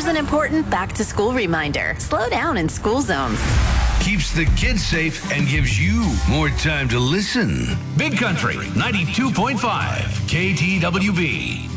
Here's an important back-to-school reminder. Slow down in school zones. Keeps the kids safe and gives you more time to listen. Big Country 92.5 KTWB.